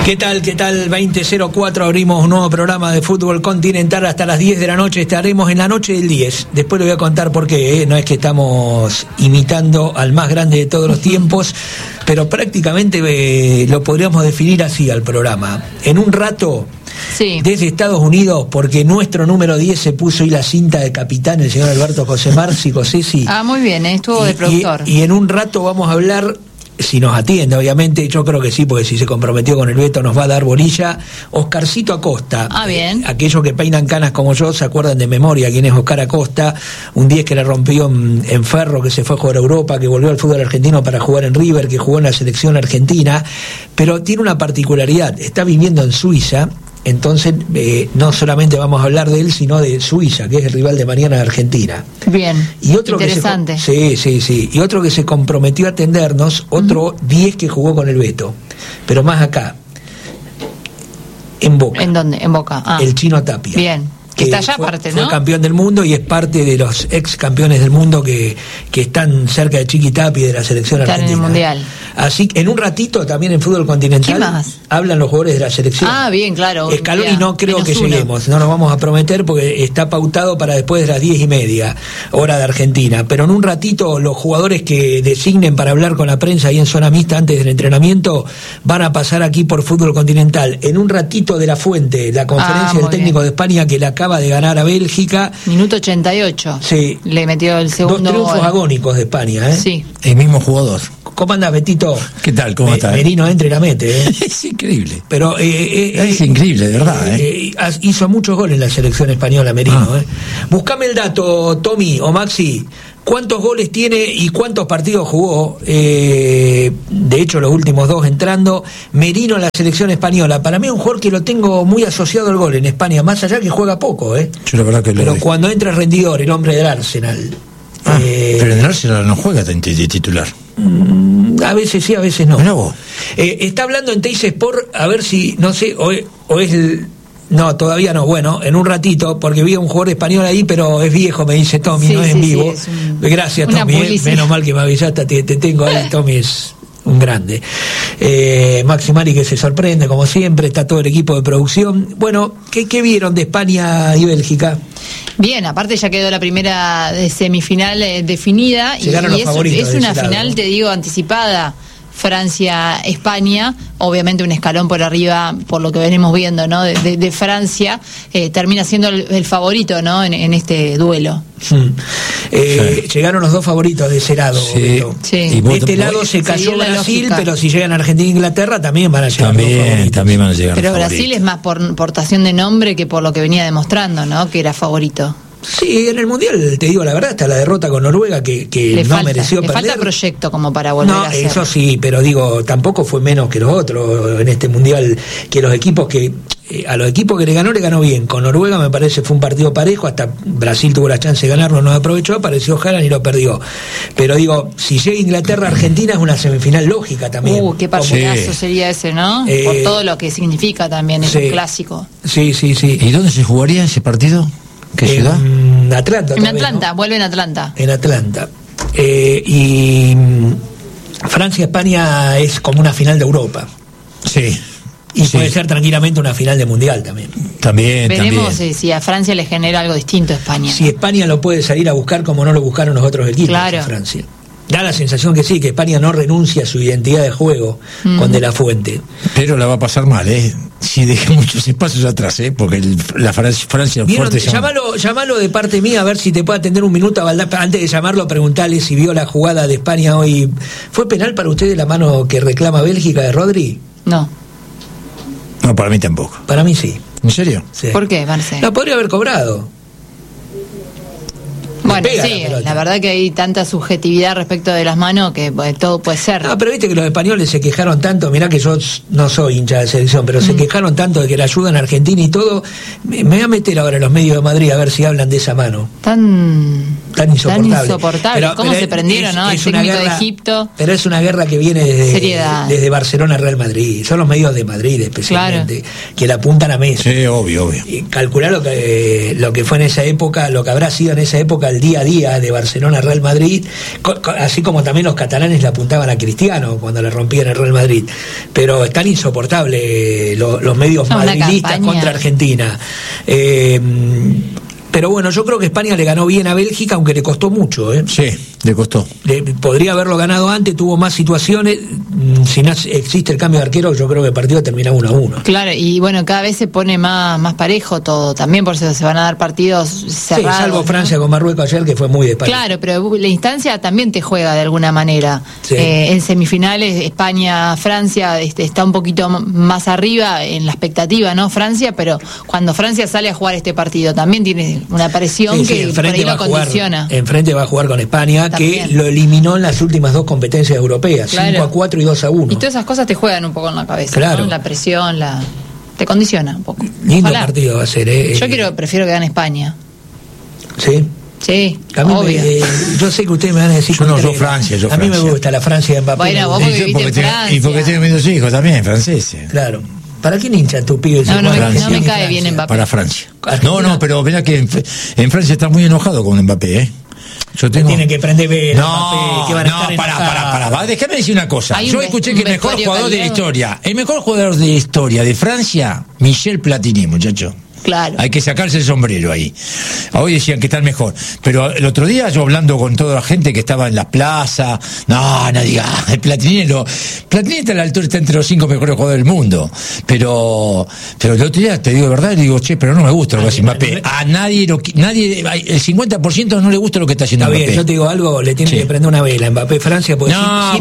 ¿Qué tal? 20:04, abrimos un nuevo programa de fútbol continental hasta las 10 de la noche. Estaremos en la noche del 10. Después le voy a contar por qué, No es que estamos imitando al más grande de todos los tiempos, pero prácticamente lo podríamos definir así al programa. En un rato, sí, desde Estados Unidos, porque nuestro número 10 se puso ahí la cinta de capitán, el señor Alberto José Márcico, Ceci. Ah, muy bien, estuvo de productor. Y en un rato vamos a hablar, si nos atiende, obviamente, yo creo que sí, porque si se comprometió con el Beto nos va a dar bolilla, Oscarcito Acosta. Ah, bien. Aquellos que peinan canas como yo se acuerdan de memoria quién es Oscar Acosta, un 10 que la rompió en Ferro, que se fue a jugar a Europa, que volvió al fútbol argentino para jugar en River, que jugó en la selección argentina, pero tiene una particularidad, está viviendo en Suiza. Entonces, no solamente vamos a hablar de él, sino de Suiza, que es el rival de mañana de Argentina. Bien, y otro interesante. Sí. Y otro que se comprometió a atendernos, otro 10 que jugó con el Beto, pero más acá, en Boca. ¿En dónde? En Boca. Ah. El Chino Tapia. Bien. Que está allá aparte, ¿no? Fue campeón del mundo y es parte de los ex campeones del mundo que están cerca de Chiqui Tapia y de la selección argentina. Están en el Mundial. Así que en un ratito también en fútbol continental. ¿Qué más? Hablan los jugadores de la selección. Ah, bien, claro. Scaloni no creo que lleguemos, no nos vamos a prometer porque está pautado para después de las 10:30, hora de Argentina. Pero en un ratito los jugadores que designen para hablar con la prensa ahí en zona mixta antes del entrenamiento van a pasar aquí por fútbol continental. En un ratito de la fuente, la conferencia del técnico de España que le acaba de ganar a Bélgica. Minuto 88. Sí. Le metió el segundo 2 triunfos agónicos de España, ¿eh? Sí. El mismo jugador. ¿Cómo andás, Betito? ¿Qué tal? ¿Cómo estás? Merino entra y la mete, Es increíble. Pero es increíble, de verdad, hizo muchos goles en la selección española, Merino. Buscame el dato, Tommy o Maxi. ¿Cuántos goles tiene y cuántos partidos jugó? De hecho, los últimos 2 entrando. Merino en la selección española. Para mí es un jugador que lo tengo muy asociado al gol en España, más allá que juega poco, Yo la verdad que pero cuando entra rendidor, el hombre del Arsenal. Pero en el Arsenal no juega de titular. A veces sí, a veces no. Mirá vos. Está hablando en Teis Sport, a ver si, no sé, o es el... No, todavía no. Bueno, en un ratito, porque vi a un jugador español ahí, pero es viejo, me dice Tommy, no es en vivo. Gracias, Tommy. Menos mal que me avisaste, te tengo ahí, Tommy es un grande. Maxi Mari que se sorprende, como siempre, está todo el equipo de producción. Bueno, ¿qué vieron de España y Bélgica? Bien, aparte ya quedó la primera semifinal definida. Llegaron los favoritos. Es una final, te digo, anticipada. Francia-España, obviamente un escalón por arriba, por lo que venimos viendo, ¿no? De Francia, termina siendo el favorito, ¿no? En este duelo. Llegaron los 2 favoritos de ese lado. Sí. De este lado se cayó Brasil, pero si llegan Argentina e Inglaterra también van a llegar. También van a llegar. Pero Brasil es más por portación de nombre que por lo que venía demostrando, ¿no? Que era favorito. Sí, en el Mundial, te digo la verdad, hasta la derrota con Noruega que no mereció perder. Le falta proyecto como para volver a hacer. Eso sí, pero digo, tampoco fue menos que los otros en este Mundial, que los equipos que... a los equipos que le ganó bien. Con Noruega me parece fue un partido parejo, hasta Brasil tuvo la chance de ganarlo, no aprovechó, apareció Haaland y lo perdió. Pero digo, si llega Inglaterra-Argentina es una semifinal lógica también. Qué partidazo sería ese, ¿no? Por todo lo que significa también, es un clásico. Sí. ¿Y dónde se jugaría ese partido? ¿Qué ciudad? Atlanta. En Atlanta, ¿no? Vuelve en Atlanta. En Atlanta. Y Francia-España es como una final de Europa. Sí. Y puede ser tranquilamente una final de Mundial también. Veremos si a Francia le genera algo distinto a España. Si España lo puede salir a buscar como no lo buscaron los otros equipos de Francia. Da la sensación que sí, que España no renuncia a su identidad de juego con De La Fuente. Pero la va a pasar mal, si deja muchos espacios atrás, porque la Francia fuerte. Llámalo de parte mía, a ver si te puede atender un minuto. Antes de llamarlo, preguntarle si vio la jugada de España hoy. ¿Fue penal para ustedes la mano que reclama Bélgica de Rodri? No, para mí tampoco. Para mí sí. ¿En serio? Sí. ¿Por qué, Marce? La podría haber cobrado. Bueno, sí, la verdad que hay tanta subjetividad respecto de las manos que todo puede ser. Pero viste que los españoles se quejaron tanto, mirá que yo no soy hincha de selección, pero se quejaron tanto de que la ayudan a Argentina y todo. Me voy a meter ahora en los medios de Madrid a ver si hablan de esa mano. tan insoportable. ¿Cómo se prendieron, no? El técnico de Egipto. Pero es una guerra que viene desde Barcelona a Real Madrid. Son los medios de Madrid especialmente, que la apuntan a Messi. Sí, obvio. Y calcular lo que fue en esa época, lo que habrá sido en esa época el día a día de Barcelona a Real Madrid, así como también los catalanes le apuntaban a Cristiano cuando le rompían el Real Madrid. Pero es tan insoportable los medios madridistas contra Argentina. Pero bueno, yo creo que España le ganó bien a Bélgica, aunque le costó mucho, ¿eh? Sí, le costó. Podría haberlo ganado antes, tuvo más situaciones. Si no existe el cambio de arquero, yo creo que el partido termina 1-1. Claro, y bueno, cada vez se pone más parejo todo. También por eso se van a dar partidos cerrados. Sí, salvo Francia con Marruecos ayer, que fue muy desparejo. Claro, pero la instancia también te juega de alguna manera. Sí. En semifinales, España-Francia está un poquito más arriba en la expectativa, ¿no? Francia, pero cuando Francia sale a jugar este partido, también tiene una presión que por ahí lo condiciona. Enfrente va a jugar con España, también, que lo eliminó en las últimas 2 competencias europeas, claro. 5-4 y 2-1. Y todas esas cosas te juegan un poco en la cabeza, claro, ¿no? La presión, te condiciona un poco. Lindo partido va a ser, Yo prefiero que gane España. ¿Sí? Sí, obvio. Yo sé que ustedes me van a decir... Yo Francia. A mí me gusta la Francia de Mbappé. Bueno, vos porque viviste en Francia. Y porque tengo mis 2 hijos también, franceses. Claro. ¿Para quién hincha tu pibe? No me cae bien Mbappé. Para Francia. No, pero verá que en Francia está muy enojado con Mbappé, ¿eh? Tienen que prender vela. Para. Déjame decir una cosa. Yo escuché que el mejor jugador de la historia de Francia, Michel Platini, muchacho. Claro. Hay que sacarse el sombrero ahí. Hoy decían que está el mejor. Pero el otro dro yo hablando con toda la gente que estaba en la plaza, no diga, el Platini está a la altura, está entre los 5 mejores jugadores del mundo. Pero el otro día, te digo de verdad, le digo, pero no me gusta lo que hace Mbappé. A nadie, el 50% no le gusta lo que está haciendo Mbappé. Bien, yo te digo algo, le tiene que prender una vela Mbappé Francia, porque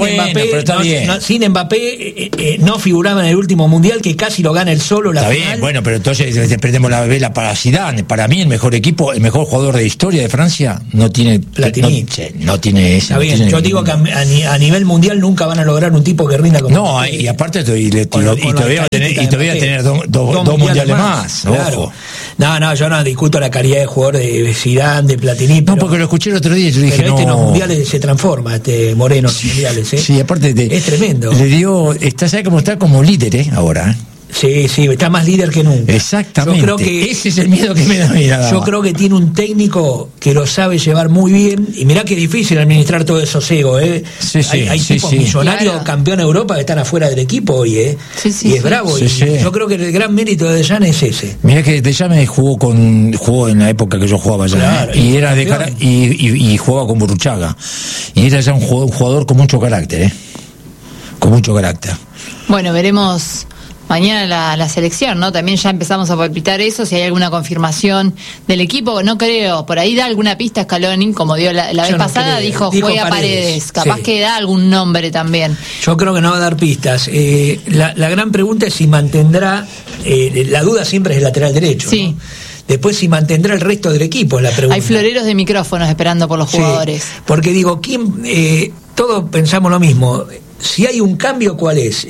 sin Mbappé no figuraba en el último mundial, que casi lo gana él solo la final. Está bien, bueno, pero entonces prendemos la vela para Zidane. Para mí el mejor equipo, el mejor jugador de historia de Francia no tiene Platini. No tiene esa. Está bien, yo digo que a nivel mundial nunca van a lograr un tipo que rinda como... No, y aparte todavía tener dos mundiales más. Claro. Ojo. No, yo no discuto la calidad de jugador de Zidane, de Platini. No, porque lo escuché el otro día y yo dije, pero en los mundiales se transforma, Moreno en los mundiales, ¿eh? Sí, aparte es tremendo. ¿Sabe cómo está como líder, ahora? Sí, está más líder que nunca. Exactamente. Yo creo que ese es el miedo que me da a mí. Yo creo que tiene un técnico que lo sabe llevar muy bien, y mirá que es difícil administrar todo esos egos, hay tipos millonarios, claro, campeón de Europa, que están afuera del equipo hoy, y es bravo. Yo creo que el gran mérito de Deschamps es ese. Mirá que Deschamps jugó en la época que yo jugaba allá, claro, y era de y jugaba con Burruchaga, y era ya un jugador con mucho carácter, con mucho carácter. Bueno, veremos mañana la selección, ¿no? También ya empezamos a palpitar eso, si hay alguna confirmación del equipo, no creo, por ahí da alguna pista Scaloni, como dio la vez pasada, dijo juega Paredes, capaz que da algún nombre también. Yo creo que no va a dar pistas. La gran pregunta es si mantendrá, la duda siempre es el lateral derecho, sí, ¿no? Después si mantendrá el resto del equipo es la pregunta. Hay floreros de micrófonos esperando por los jugadores. Porque digo, todos pensamos lo mismo. Si hay un cambio, ¿cuál es?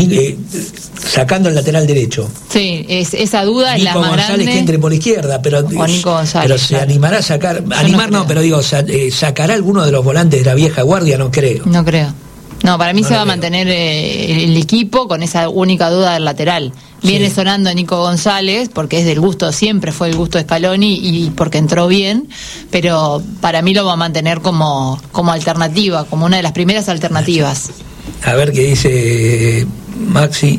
Sacando el lateral derecho. Sí, esa duda es la más González grande. Que entre por izquierda, pero Nico González, pero se animará a sacar. ¿Sacará alguno de los volantes de la vieja guardia? No creo. No creo. No, para mí se va a mantener el equipo con esa única duda del lateral. Viene sonando Nico González porque es del gusto, siempre fue el gusto de Scaloni y porque entró bien, pero para mí lo va a mantener como alternativa, como una de las primeras alternativas. A ver qué dice Maxi.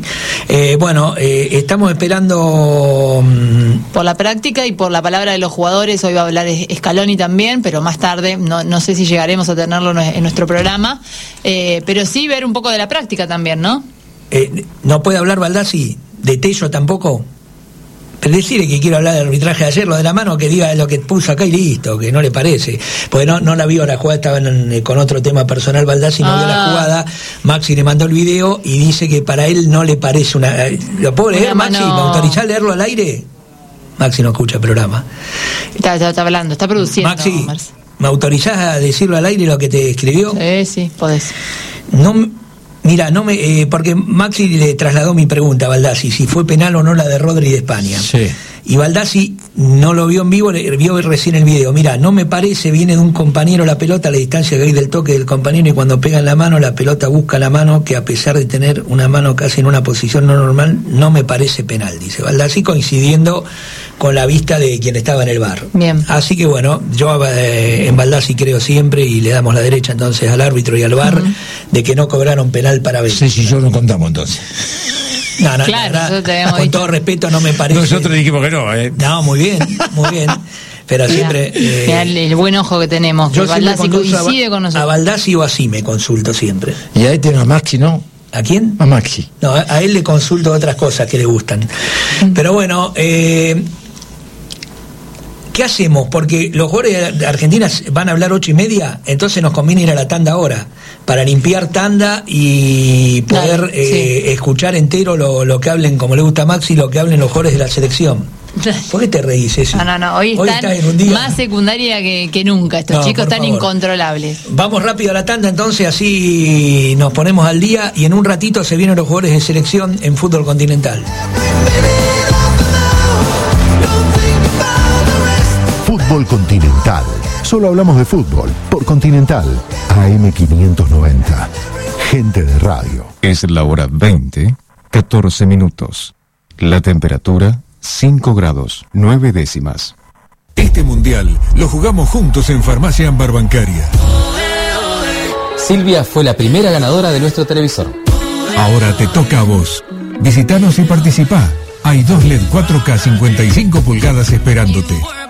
Estamos esperando por la práctica y por la palabra de los jugadores. Hoy va a hablar Scaloni también, pero más tarde no sé si llegaremos a tenerlo en nuestro programa, pero sí ver un poco de la práctica también, ¿no? No puede hablar Baldassi de Tello tampoco. Pero decirle que quiero hablar del arbitraje de ayer, lo de la mano, que diga lo que puso acá y listo, que no le parece. Porque no la vio la jugada, estaban con otro tema personal Baldassi, no vio la jugada. Maxi le mandó el video y dice que para él no le parece una... ¿Lo puedo leer, Maxi? ¿Me autorizás a leerlo al aire? Maxi no escucha el programa. Está hablando, está produciendo. Maxi, ¿me autorizás a decirlo al aire lo que te escribió? Sí, podés. Mira, porque Maxi le trasladó mi pregunta a Baldassi, si fue penal o no la de Rodri de España. Sí. Y Baldassi no lo vio en vivo, vio recién el video. Mira, no me parece, viene de un compañero la pelota, a la distancia que hay del toque del compañero, y cuando pega en la mano, la pelota busca la mano, que a pesar de tener una mano casi en una posición no normal, no me parece penal, dice Baldassi, coincidiendo con la vista de quien estaba en el VAR. Bien. Así que bueno, yo en Baldassi creo siempre, y le damos la derecha entonces al árbitro y al VAR, de que no cobraron penal para Vélez. Sí, yo no contamos entonces. No, claro, nosotros con dicho. Todo respeto, no me parece. Nosotros dijimos que no, No, muy bien. Pero siempre. El buen ojo que tenemos. Yo Baldassi coincide con nosotros. A Baldassi o así me consulto siempre. Y a a Maxi, ¿no? ¿A quién? A Maxi. No, a él le consulto otras cosas que le gustan. Pero bueno, ¿qué hacemos? Porque los jugadores de Argentina van a hablar 8:30, entonces nos conviene ir a la tanda ahora, para limpiar tanda y poder escuchar entero lo que hablen, como le gusta a Maxi, lo que hablen los jugadores de la selección. ¿Por qué te reís eso? No, hoy están en un día más secundaria que nunca, estos chicos están incontrolables. Vamos rápido a la tanda entonces, así nos ponemos al día, y en un ratito se vienen los jugadores de selección en fútbol continental. Fútbol Continental. Solo hablamos de fútbol por Continental. AM590. Gente de radio. Es la hora 20:14 minutos. La temperatura 5 grados 9 décimas. Este mundial lo jugamos juntos en Farmacia Ámbar Bancaria. Silvia fue la primera ganadora de nuestro televisor. Ahora te toca a vos. Visitanos y participá. Hay 2 LED 4K 55 pulgadas esperándote.